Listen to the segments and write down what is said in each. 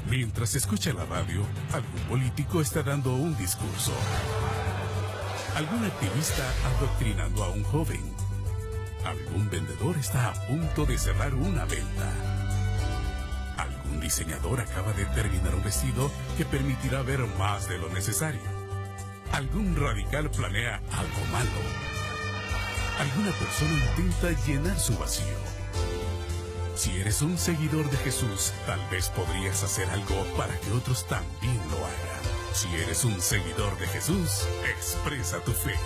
Mientras escucha la radio, algún político está dando un discurso. Algún activista adoctrinando a un joven. Algún vendedor está a punto de cerrar una venta. Algún diseñador acaba de terminar un vestido que permitirá ver más de lo necesario. Algún radical planea algo malo. Alguna persona intenta llenar su vacío. Si eres un seguidor de Jesús, tal vez podrías hacer algo para que otros también lo hagan. Si eres un seguidor de Jesús, expresa tu fe.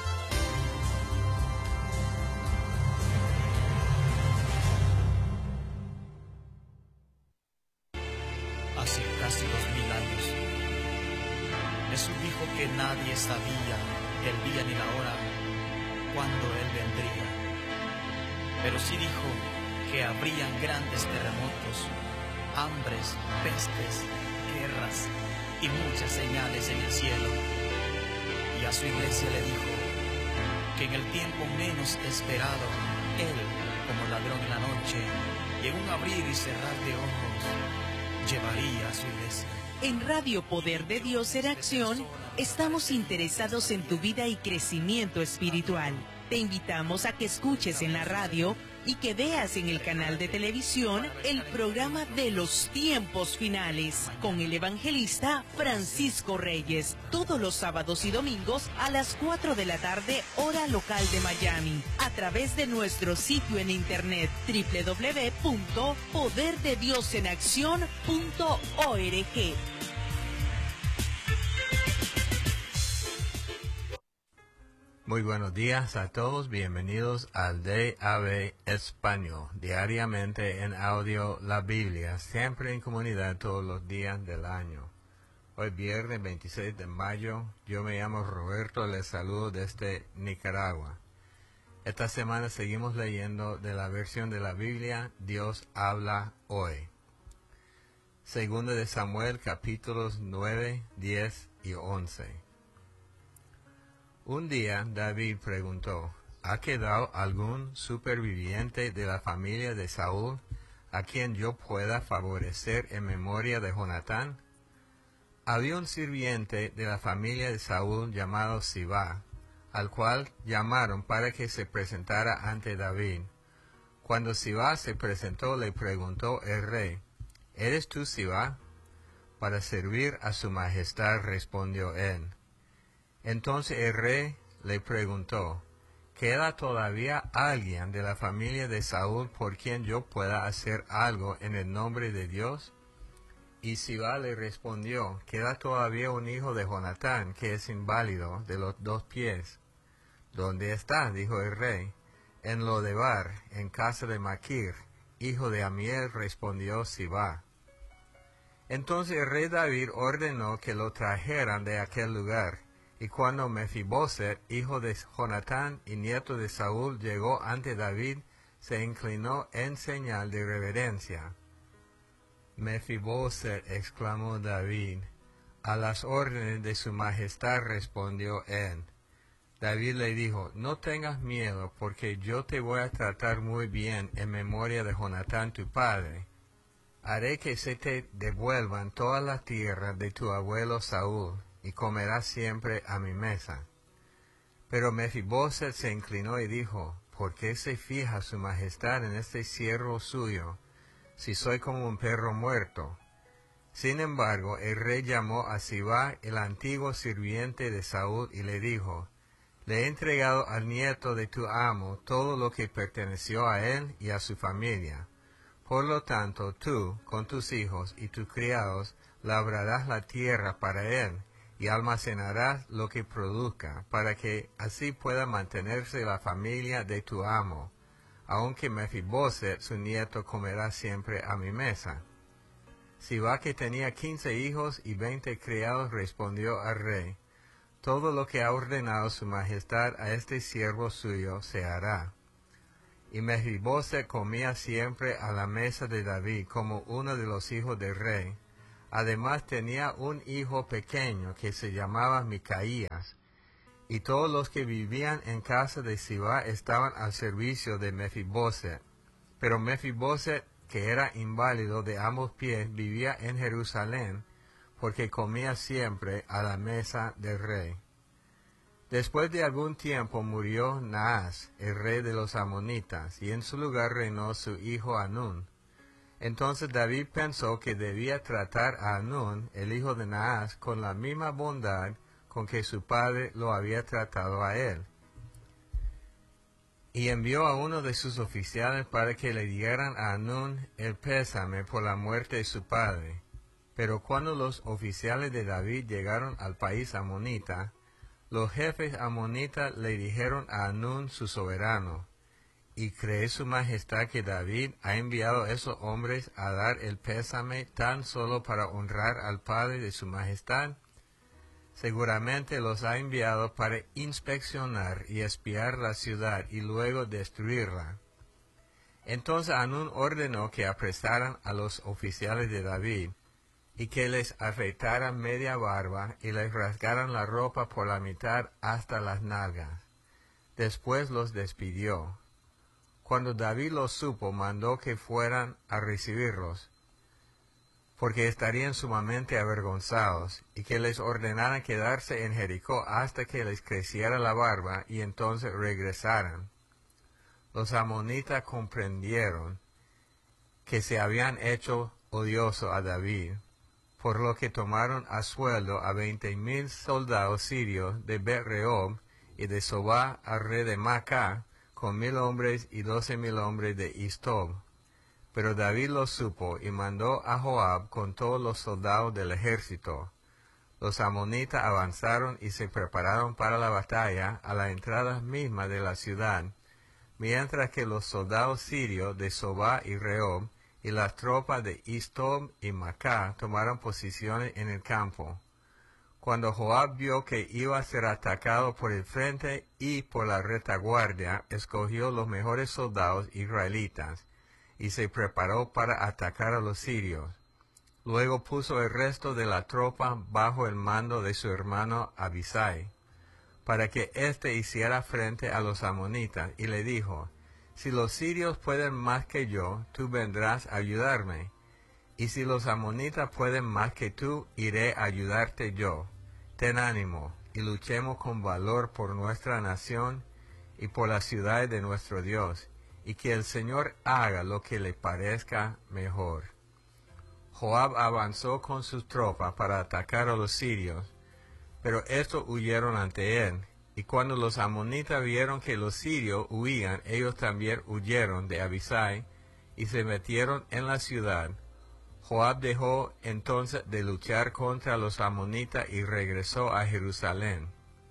Hace casi 2000 años, Jesús dijo que nadie sabía el día ni la hora cuando Él vendría. Pero sí dijo que habrían grandes terremotos, hambres, pestes, guerras y muchas señales en el cielo. Y a su iglesia le dijo que en el tiempo menos esperado, Él, como ladrón en la noche, y en un abrir y cerrar de ojos, llevaría a su iglesia. En Radio Poder de Dios en Acción, estamos interesados en tu vida y crecimiento espiritual. Te invitamos a que escuches en la radio y que veas en el canal de televisión el programa de los tiempos finales con el evangelista Francisco Reyes, todos los sábados y domingos a las 4 de la tarde, hora local de Miami, a través de nuestro sitio en internet www.poderdediosenaccion.org. Muy buenos días a todos, bienvenidos al DAB Español, diariamente en audio la Biblia, siempre en comunidad todos los días del año. Hoy viernes 26 de mayo, yo me llamo Roberto, les saludo desde Nicaragua. Esta semana seguimos leyendo de la versión de la Biblia, Dios habla hoy. Segunda de Samuel, capítulos 9, 10 y 11. Un día David preguntó, ¿ha quedado algún superviviente de la familia de Saúl a quien yo pueda favorecer en memoria de Jonatán? Había un sirviente de la familia de Saúl llamado Sibá, al cual llamaron para que se presentara ante David. Cuando Sibá se presentó, le preguntó el rey, ¿eres tú Sibá? Para servir a su majestad, respondió él. Entonces el rey le preguntó, ¿queda todavía alguien de la familia de Saúl por quien yo pueda hacer algo en el nombre de Dios? Y Sibá le respondió, queda todavía un hijo de Jonatán, que es inválido de los 2 pies. ¿Dónde está? Dijo el rey. En Lodebar, en casa de Maquir, hijo de Amiel, respondió Sibá. Entonces el rey David ordenó que lo trajeran de aquel lugar. Y cuando Mefiboset, hijo de Jonatán y nieto de Saúl, llegó ante David, se inclinó en señal de reverencia. Mefiboset, exclamó David. A las órdenes de su majestad, respondió él. David le dijo, no tengas miedo, porque yo te voy a tratar muy bien en memoria de Jonatán tu padre. Haré que se te devuelvan todas las tierras de tu abuelo Saúl, y comerás siempre a mi mesa. Pero Mefiboset se inclinó y dijo, ¿por qué se fija su majestad en este siervo suyo, si soy como un perro muerto? Sin embargo, el rey llamó a Sibá, el antiguo sirviente de Saúl, y le dijo, le he entregado al nieto de tu amo todo lo que perteneció a él y a su familia. Por lo tanto, tú, con tus hijos y tus criados, labrarás la tierra para él, y almacenarás lo que produzca, para que así pueda mantenerse la familia de tu amo, aunque Mefiboset, su nieto, comerá siempre a mi mesa. Sibá, que tenía 15 hijos y 20 criados, respondió al rey, todo lo que ha ordenado su majestad a este siervo suyo se hará. Y Mefiboset comía siempre a la mesa de David como uno de los hijos del rey. Además tenía un hijo pequeño que se llamaba Micaías, y todos los que vivían en casa de Sibá estaban al servicio de Mefiboset. Pero Mefiboset que era inválido de ambos pies, vivía en Jerusalén, porque comía siempre a la mesa del rey. Después de algún tiempo murió Naas, el rey de los amonitas, y en su lugar reinó su hijo Hanún. Entonces David pensó que debía tratar a Hanún, el hijo de Naas, con la misma bondad con que su padre lo había tratado a él. Y envió a uno de sus oficiales para que le dieran a Hanún el pésame por la muerte de su padre. Pero cuando los oficiales de David llegaron al país amonita, los jefes amonitas le dijeron a Hanún su soberano: ¿Y cree su majestad que David ha enviado a esos hombres a dar el pésame tan solo para honrar al padre de su majestad? Seguramente los ha enviado para inspeccionar y espiar la ciudad y luego destruirla. Entonces Hanún ordenó que apresaran a los oficiales de David y que les afeitaran media barba y les rasgaran la ropa por la mitad hasta las nalgas. Después los despidió. Cuando David lo supo, mandó que fueran a recibirlos, porque estarían sumamente avergonzados, y que les ordenaran quedarse en Jericó hasta que les creciera la barba, y entonces regresaran. Los amonitas comprendieron que se habían hecho odioso a David, por lo que tomaron a sueldo a 20,000 soldados sirios de Bet-Rehob y de Sobá al rey de Macá, con 1,000 hombres y 12,000 hombres de Istob. Pero David lo supo y mandó a Joab con todos los soldados del ejército. Los amonitas avanzaron y se prepararon para la batalla a la entrada misma de la ciudad, mientras que los soldados sirios de Sobá y Rehob y las tropas de Istob y Macá tomaron posiciones en el campo. Cuando Joab vio que iba a ser atacado por el frente y por la retaguardia, escogió los mejores soldados israelitas y se preparó para atacar a los sirios. Luego puso el resto de la tropa bajo el mando de su hermano Abisai, para que éste hiciera frente a los amonitas, y le dijo: si los sirios pueden más que yo, tú vendrás a ayudarme, y si los amonitas pueden más que tú, iré a ayudarte yo. Ten ánimo, y luchemos con valor por nuestra nación y por las ciudades de nuestro Dios, y que el Señor haga lo que le parezca mejor. Joab avanzó con sus tropas para atacar a los sirios, pero estos huyeron ante él, y cuando los amonitas vieron que los sirios huían, ellos también huyeron de Abisai, y se metieron en la ciudad. Joab dejó entonces de luchar contra los amonitas y regresó a Jerusalén.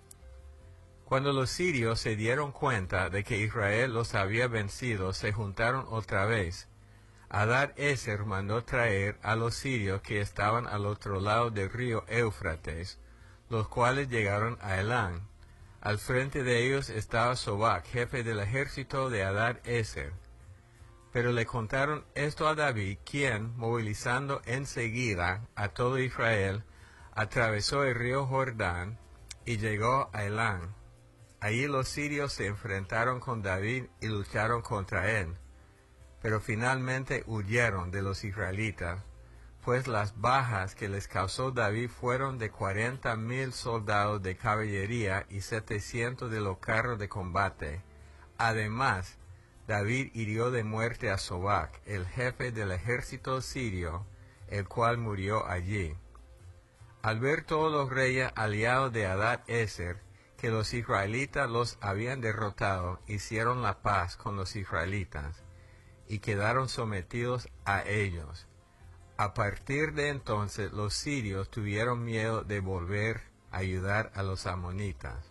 Cuando los sirios se dieron cuenta de que Israel los había vencido, se juntaron otra vez. Hadad-Ezer mandó traer a los sirios que estaban al otro lado del río Éufrates, los cuales llegaron a Elán. Al frente de ellos estaba Sobac, jefe del ejército de Hadad-Ezer. Pero le contaron esto a David, quien, movilizando enseguida a todo Israel, atravesó el río Jordán y llegó a Elán. Allí los sirios se enfrentaron con David y lucharon contra él, pero finalmente huyeron de los israelitas, pues las bajas que les causó David fueron de 40,000 soldados de caballería y 700 de los carros de combate. Además, David hirió de muerte a Sobac, el jefe del ejército sirio, el cual murió allí. Al ver todos los reyes aliados de Hadad-Ezer que los israelitas los habían derrotado, hicieron la paz con los israelitas y quedaron sometidos a ellos. A partir de entonces los sirios tuvieron miedo de volver a ayudar a los amonitas.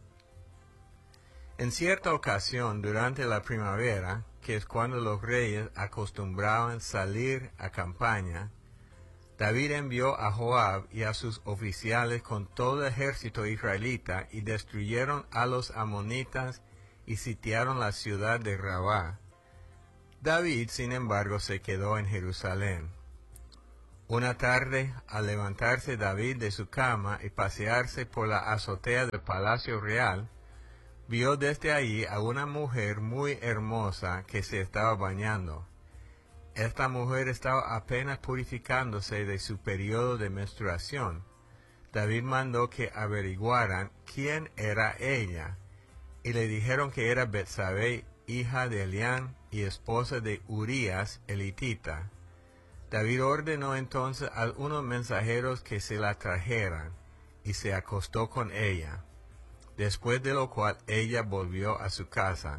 En cierta ocasión, durante la primavera, que es cuando los reyes acostumbraban salir a campaña, David envió a Joab y a sus oficiales con todo el ejército israelita y destruyeron a los amonitas y sitiaron la ciudad de Rabá. David, sin embargo, se quedó en Jerusalén. Una tarde, al levantarse David de su cama y pasearse por la azotea del palacio real, vio desde allí a una mujer muy hermosa que se estaba bañando. esta mujer estaba apenas purificándose de su periodo de menstruación. David mandó que averiguaran quién era ella, y le dijeron que era Betsabé, hija de Elián y esposa de Urías el hitita. David ordenó entonces a unos mensajeros que se la trajeran, y se acostó con ella, después de lo cual ella volvió a su casa.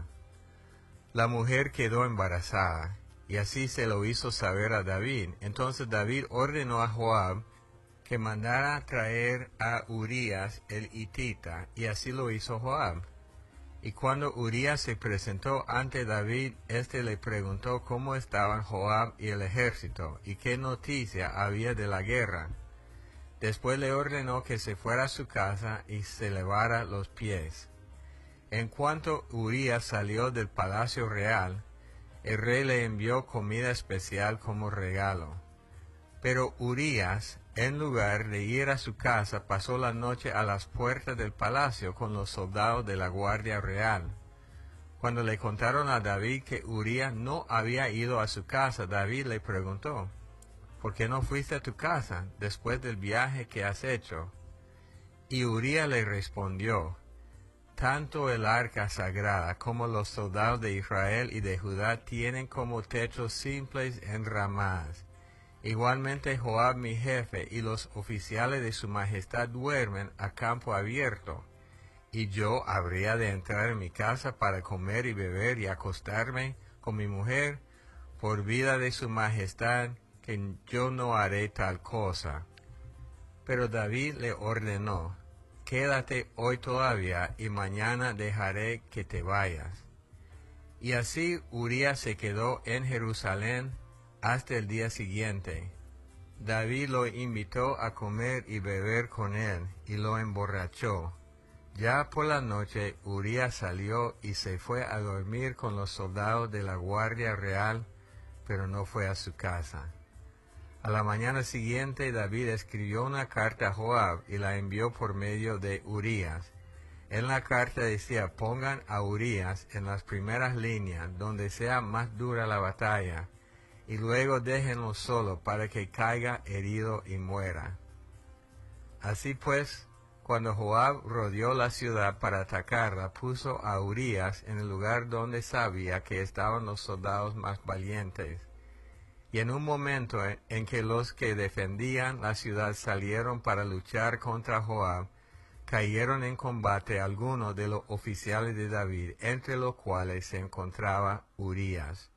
La mujer quedó embarazada, y así se lo hizo saber a David. Entonces David ordenó a Joab que mandara traer a Urías el hitita, y así lo hizo Joab. Y cuando Urías se presentó ante David, éste le preguntó cómo estaban Joab y el ejército, y qué noticia había de la guerra. Después le ordenó que se fuera a su casa y se lavara los pies. En cuanto Urías salió del palacio real, el rey le envió comida especial como regalo. Pero Urías, en lugar de ir a su casa, pasó la noche a las puertas del palacio con los soldados de la guardia real. Cuando le contaron a David que Urías no había ido a su casa, David le preguntó, ¿por qué no fuiste a tu casa después del viaje que has hecho? Y Urías le respondió, tanto el arca sagrada como los soldados de Israel y de Judá tienen como techos simples enramadas. Igualmente Joab mi jefe y los oficiales de su majestad duermen a campo abierto, y yo habría de entrar en mi casa para comer y beber y acostarme con mi mujer, por vida de su majestad, que yo no haré tal cosa. Pero David le ordenó, quédate hoy todavía, y mañana dejaré que te vayas. Y así Urías se quedó en Jerusalén hasta el día siguiente. David lo invitó a comer y beber con él, y lo emborrachó. Ya por la noche Urías salió y se fue a dormir con los soldados de la guardia real, pero no fue a su casa. A la mañana siguiente David escribió una carta a Joab y la envió por medio de Urías. En la carta decía, pongan a Urías en las primeras líneas, donde sea más dura la batalla, y luego déjenlo solo para que caiga herido y muera. Así pues, cuando Joab rodeó la ciudad para atacarla, puso a Urías en el lugar donde sabía que estaban los soldados más valientes. Y en un momento en que los que defendían la ciudad salieron para luchar contra Joab, cayeron en combate algunos de los oficiales de David, entre los cuales se encontraba Urías.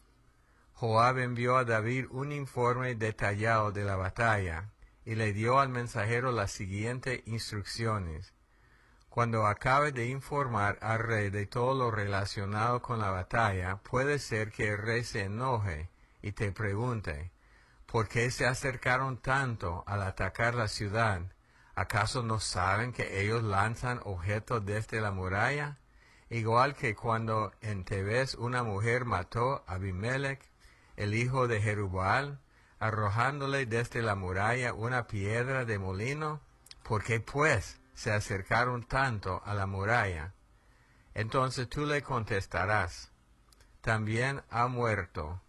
Joab envió a David un informe detallado de la batalla, y le dio al mensajero las siguientes instrucciones. Cuando acabe de informar al rey de todo lo relacionado con la batalla, puede ser que el rey se enoje y te pregunte, ¿por qué se acercaron tanto al atacar la ciudad? ¿Acaso no saben que ellos lanzan objetos desde la muralla? Igual que cuando en Tebes una mujer mató a Abimelech, el hijo de Jerubbaal, arrojándole desde la muralla una piedra de molino. ¿Por qué pues se acercaron tanto a la muralla? Entonces tú le contestarás, también ha muerto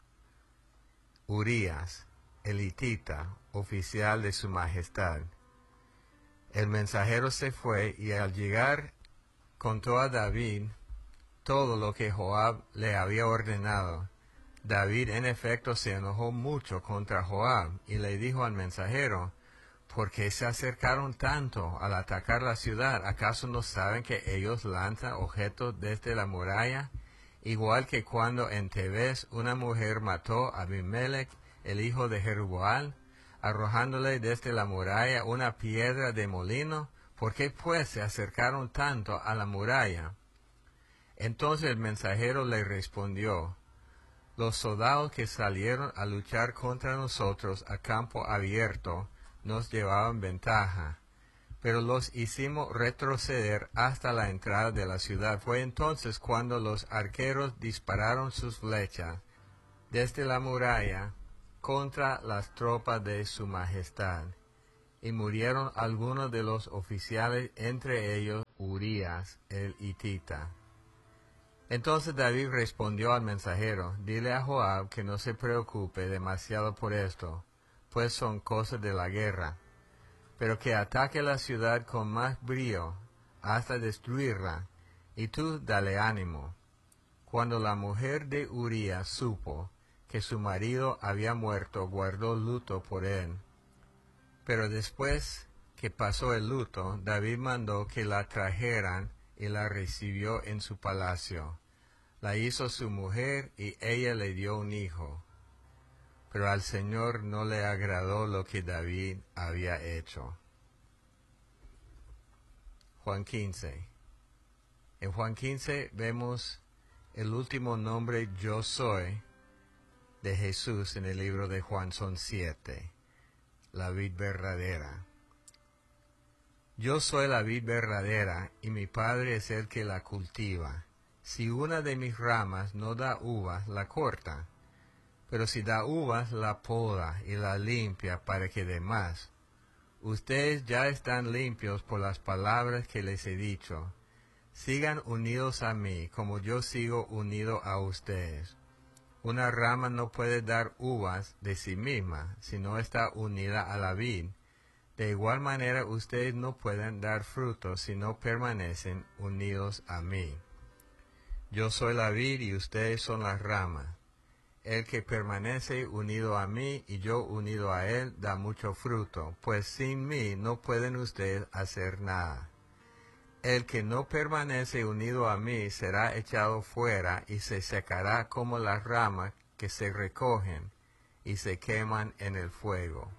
Urías, el hitita, oficial de su majestad. El mensajero se fue y al llegar contó a David todo lo que Joab le había ordenado. David en efecto se enojó mucho contra Joab y le dijo al mensajero, ¿por qué se acercaron tanto al atacar la ciudad? ¿Acaso no saben que ellos lanzan objetos desde la muralla? Igual que cuando en Tebes una mujer mató a Abimelech, el hijo de Jerubbaal, arrojándole desde la muralla una piedra de molino. ¿Por qué pues se acercaron tanto a la muralla? Entonces el mensajero le respondió, los soldados que salieron a luchar contra nosotros a campo abierto nos llevaban ventaja, pero los hicimos retroceder hasta la entrada de la ciudad. Fue entonces cuando los arqueros dispararon sus flechas desde la muralla contra las tropas de su majestad, y murieron algunos de los oficiales, entre ellos Urías el hitita. Entonces David respondió al mensajero, dile a Joab que no se preocupe demasiado por esto, pues son cosas de la guerra, pero que ataque la ciudad con más brío hasta destruirla, y tú dale ánimo. Cuando la mujer de Urías supo que su marido había muerto, guardó luto por él. Pero después que pasó el luto, David mandó que la trajeran y la recibió en su palacio. La hizo su mujer y ella le dio un hijo. Pero al Señor no le agradó lo que David había hecho. Juan 15. En Juan 15 vemos el último nombre yo soy de Jesús en el libro de Juan. Son 7. La vid verdadera. Yo soy la vid verdadera y mi Padre es el que la cultiva. Si una de mis ramas no da uvas, la corta, pero si da uvas, la poda y la limpia para que dé más. Ustedes ya están limpios por las palabras que les he dicho. Sigan unidos a mí, como yo sigo unido a ustedes. Una rama no puede dar uvas de sí misma, si no está unida a la vid. De igual manera, ustedes no pueden dar frutos si no permanecen unidos a mí. Yo soy la vid y ustedes son las ramas. El que permanece unido a mí y yo unido a él da mucho fruto, pues sin mí no pueden ustedes hacer nada. El que no permanece unido a mí será echado fuera y se secará como las ramas que se recogen y se queman en el fuego.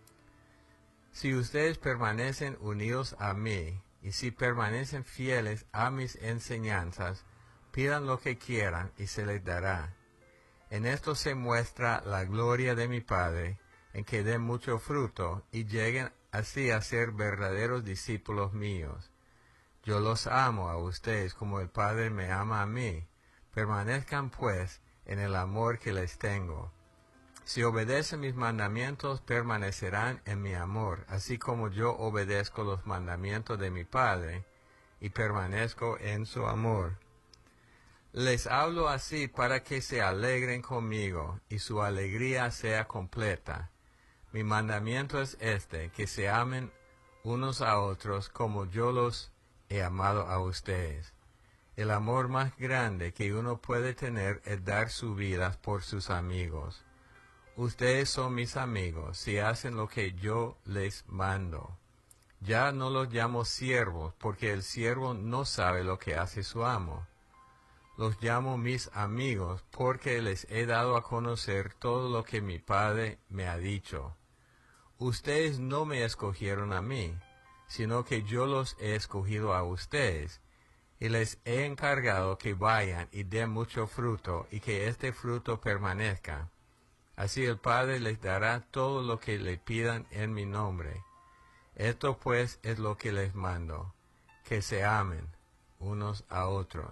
Si ustedes permanecen unidos a mí y si permanecen fieles a mis enseñanzas, pidan lo que quieran y se les dará. En esto se muestra la gloria de mi Padre, en que den mucho fruto y lleguen así a ser verdaderos discípulos míos. Yo los amo a ustedes como el Padre me ama a mí. Permanezcan pues en el amor que les tengo. Si obedecen mis mandamientos, permanecerán en mi amor, así como yo obedezco los mandamientos de mi Padre y permanezco en su amor. Les hablo así para que se alegren conmigo y su alegría sea completa. Mi mandamiento es este, que se amen unos a otros como yo los he amado a ustedes. El amor más grande que uno puede tener es dar su vida por sus amigos. Ustedes son mis amigos si hacen lo que yo les mando. Ya no los llamo siervos, porque el siervo no sabe lo que hace su amo. Los llamo mis amigos, porque les he dado a conocer todo lo que mi Padre me ha dicho. Ustedes no me escogieron a mí, sino que yo los he escogido a ustedes, y les he encargado que vayan y den mucho fruto, y que este fruto permanezca. Así el Padre les dará todo lo que le pidan en mi nombre. Esto pues es lo que les mando, que se amen unos a otros.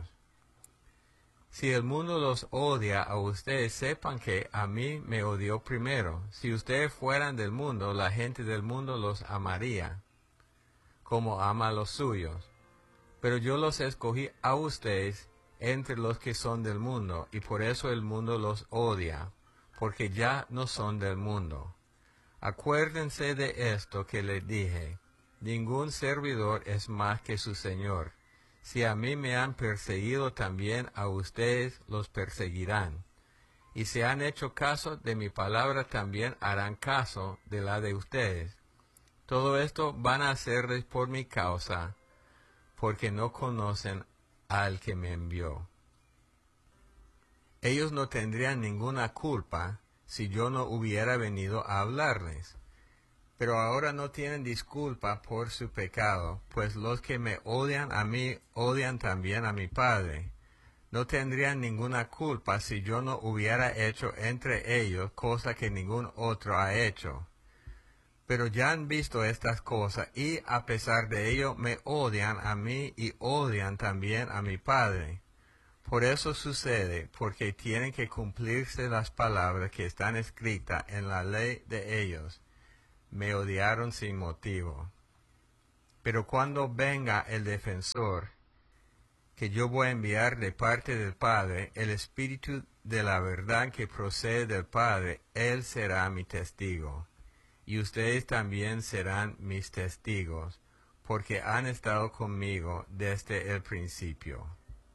Si el mundo los odia a ustedes, sepan que a mí me odió primero. Si ustedes fueran del mundo, la gente del mundo los amaría, como ama a los suyos. Pero yo los escogí a ustedes entre los que son del mundo, y por eso el mundo los odia, porque ya no son del mundo. Acuérdense de esto que les dije, ningún servidor es más que su Señor. Si a mí me han perseguido, también a ustedes los perseguirán. Y si han hecho caso de mi palabra, también harán caso de la de ustedes. Todo esto van a hacerles por mi causa, porque no conocen al que me envió. Ellos no tendrían ninguna culpa si yo no hubiera venido a hablarles. Pero ahora no tienen disculpa por su pecado, pues los que me odian a mí odian también a mi Padre. No tendrían ninguna culpa si yo no hubiera hecho entre ellos cosa que ningún otro ha hecho. Pero ya han visto estas cosas y a pesar de ello me odian a mí y odian también a mi Padre. Por eso sucede, porque tienen que cumplirse las palabras que están escritas en la ley de ellos. Me odiaron sin motivo. Pero cuando venga el defensor, que yo voy a enviar de parte del Padre, el Espíritu de la verdad que procede del Padre, Él será mi testigo. Y ustedes también serán mis testigos, porque han estado conmigo desde el principio.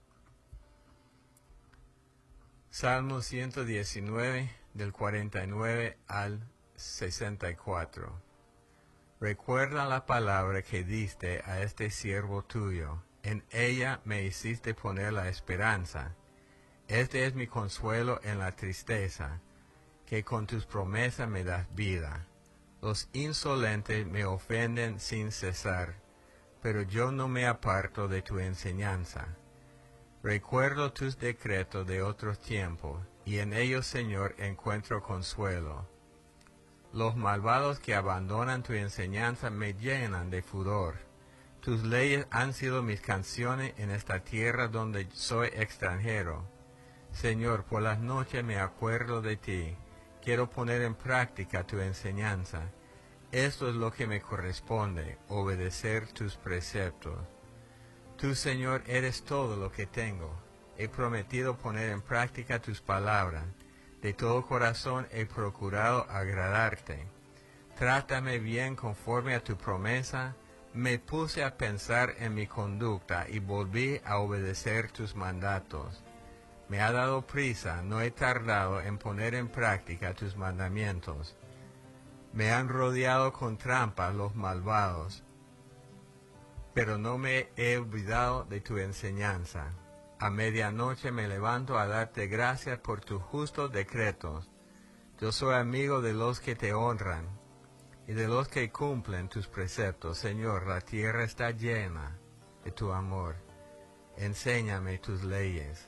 Salmo 119, del 49 al 64. Recuerda la palabra que diste a este siervo tuyo. En ella me hiciste poner la esperanza. Este es mi consuelo en la tristeza, que con tus promesas me das vida. Los insolentes me ofenden sin cesar, pero yo no me aparto de tu enseñanza. Recuerdo tus decretos de otros tiempos, y en ellos, Señor, encuentro consuelo. Los malvados que abandonan tu enseñanza me llenan de furor. Tus leyes han sido mis canciones en esta tierra donde soy extranjero. Señor, por las noches me acuerdo de ti. Quiero poner en práctica tu enseñanza. Esto es lo que me corresponde, obedecer tus preceptos. Tú, Señor, eres todo lo que tengo. He prometido poner en práctica tus palabras. De todo corazón he procurado agradarte. Trátame bien conforme a tu promesa. Me puse a pensar en mi conducta y volví a obedecer tus mandatos. Me ha dado prisa, no he tardado en poner en práctica tus mandamientos. Me han rodeado con trampas los malvados, pero no me he olvidado de tu enseñanza. A medianoche me levanto a darte gracias por tus justos decretos. Yo soy amigo de los que te honran y de los que cumplen tus preceptos. Señor, la tierra está llena de tu amor. Enséñame tus leyes.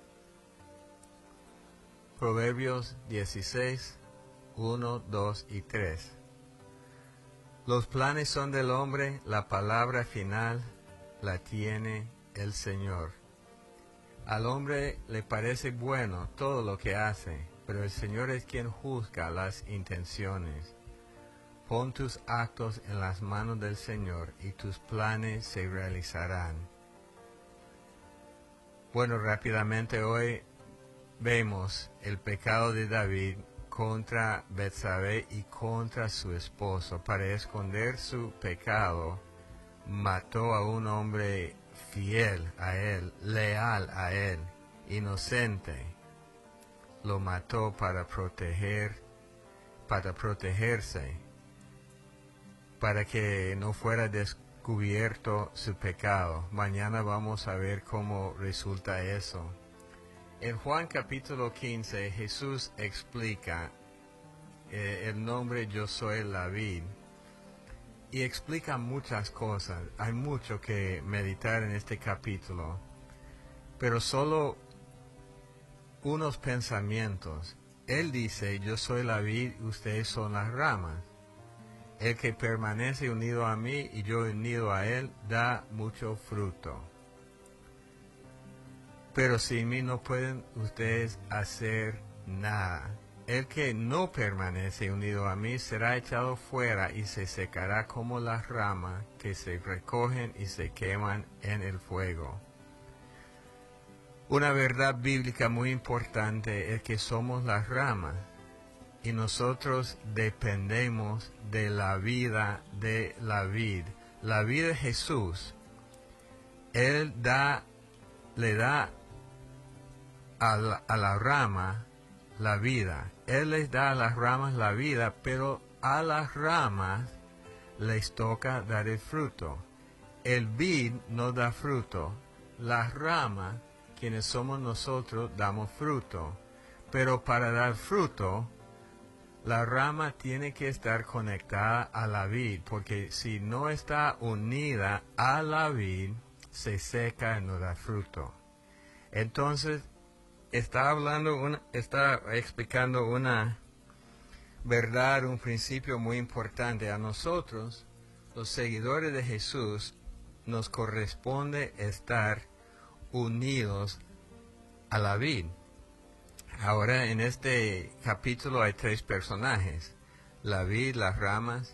Proverbios 16, 1, 2 y 3. Los planes son del hombre, la palabra final la tiene el Señor. Al hombre le parece bueno todo lo que hace, pero el Señor es quien juzga las intenciones. Pon tus actos en las manos del Señor y tus planes se realizarán. Bueno, rápidamente hoy vemos el pecado de David contra Betsabé y contra su esposo. Para esconder su pecado, mató a un hombre fiel a él, leal a él, inocente. Lo mató para protegerse, para que no fuera descubierto su pecado. Mañana vamos a ver cómo resulta eso. En Juan capítulo 15, Jesús explica el nombre Yo soy la vid, y explica muchas cosas. Hay mucho que meditar en este capítulo, pero solo unos pensamientos. Él dice, yo soy la vid, ustedes son las ramas. El que permanece unido a mí y yo unido a él, da mucho fruto. Pero sin mí no pueden ustedes hacer nada. El que no permanece unido a mí será echado fuera y se secará como las ramas que se recogen y se queman en el fuego. Una verdad bíblica muy importante es que somos las ramas y nosotros dependemos de la vida de la vid. La vida de Jesús, Él le da a la rama la vida. Él les da a las ramas la vida, pero a las ramas les toca dar el fruto. El vid no da fruto. Las ramas, quienes somos nosotros, damos fruto. Pero para dar fruto, la rama tiene que estar conectada a la vid, porque si no está unida a la vid, se seca y no da fruto. Entonces, está explicando una verdad, un principio muy importante. A nosotros, los seguidores de Jesús, nos corresponde estar unidos a la vid. Ahora, en este capítulo hay tres personajes: la vid, las ramas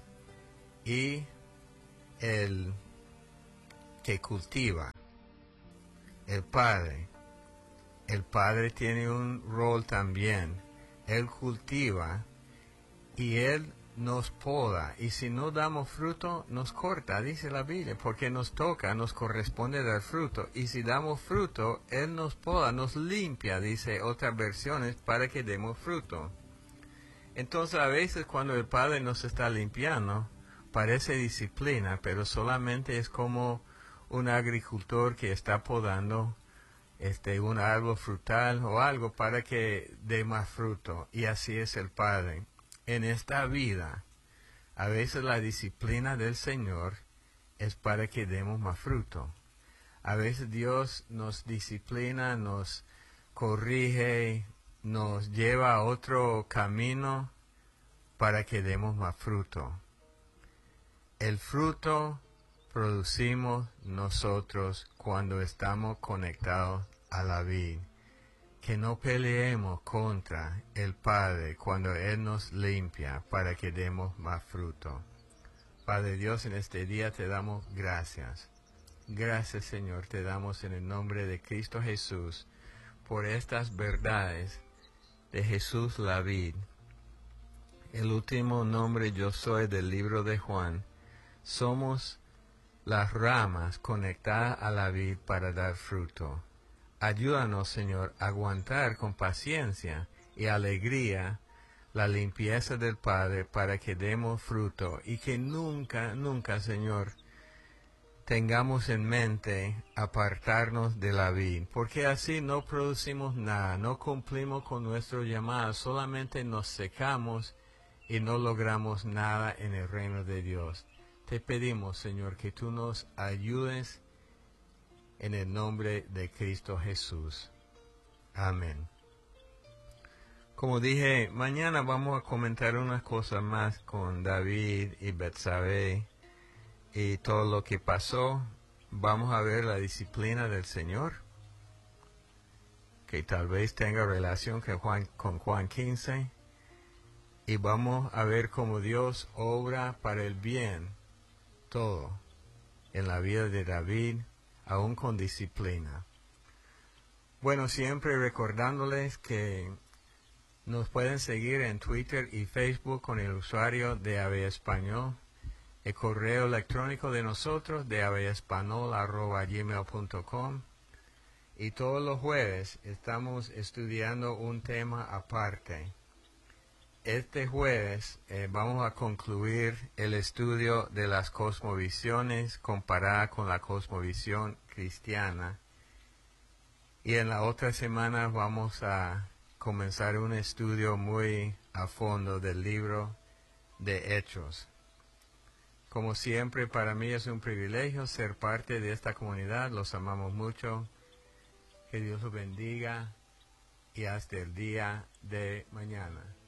y el que cultiva. el Padre. El Padre tiene un rol también. Él cultiva y Él nos poda. Y si no damos fruto, nos corta, dice la Biblia, porque nos toca, nos corresponde dar fruto. Y si damos fruto, Él nos poda, nos limpia, dice otras versiones, para que demos fruto. Entonces a veces cuando el Padre nos está limpiando, parece disciplina, pero solamente es como un agricultor que está podando un árbol frutal o algo para que dé más fruto. Y así es el Padre. En esta vida, a veces la disciplina del Señor es para que demos más fruto. A veces Dios nos disciplina, nos corrige, nos lleva a otro camino para que demos más fruto. El fruto producimos nosotros cuando estamos conectados a la vid. Que no peleemos contra el Padre cuando Él nos limpia para que demos más fruto. Padre Dios, en este día te damos gracias. Gracias, Señor, te damos en el nombre de Cristo Jesús por estas verdades de Jesús la vid. El último nombre yo soy del libro de Juan. Somos las ramas conectadas a la vid para dar fruto. Ayúdanos, Señor, a aguantar con paciencia y alegría la limpieza del Padre para que demos fruto y que nunca, nunca, Señor, tengamos en mente apartarnos de la vid, porque así no producimos nada, no cumplimos con nuestro llamado, solamente nos secamos y no logramos nada en el reino de Dios. Te pedimos, Señor, que tú nos ayudes en el nombre de Cristo Jesús. Amén. Como dije, mañana vamos a comentar unas cosas más con David y Betsabé y todo lo que pasó. Vamos a ver la disciplina del Señor, que tal vez tenga relación con Juan 15. Y vamos a ver cómo Dios obra para el bien todo en la vida de David, aún con disciplina. Bueno, siempre recordándoles que nos pueden seguir en Twitter y Facebook con el usuario de AB Español. El correo electrónico de nosotros de abespanol@gmail.com. Y todos los jueves estamos estudiando un tema aparte. Este jueves vamos a concluir el estudio de las cosmovisiones comparada con la cosmovisión cristiana. Y en la otra semana vamos a comenzar un estudio muy a fondo del libro de Hechos. Como siempre, para mí es un privilegio ser parte de esta comunidad. Los amamos mucho. Que Dios los bendiga y hasta el día de mañana.